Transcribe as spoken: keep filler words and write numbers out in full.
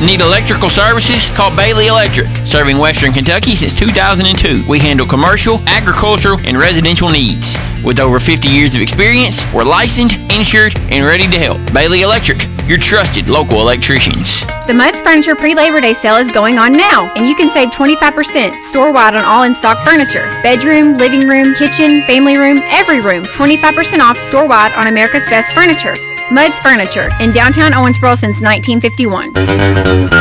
Need electrical services? Call Bailey Electric, serving Western Kentucky since two thousand two. We handle commercial, agricultural, and residential needs. With over fifty years of experience, we're licensed, insured, and ready to help. Bailey Electric, your trusted local electricians. The Mudd's Furniture pre-Labor Day sale is going on now, and you can save twenty-five percent store-wide on all in-stock furniture. Bedroom, living room, kitchen, family room, every room. twenty-five percent off store-wide on America's Best Furniture. Mudd's Furniture, in downtown Owensboro since nineteen fifty-one.